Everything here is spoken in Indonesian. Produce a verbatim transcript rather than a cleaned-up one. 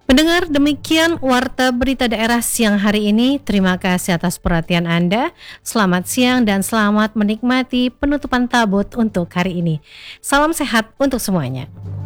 Pendengar, demikian Warta Berita Daerah siang hari ini. Terima kasih atas perhatian Anda. Selamat siang dan selamat menikmati penutupan tabut untuk hari ini. Salam sehat untuk semuanya.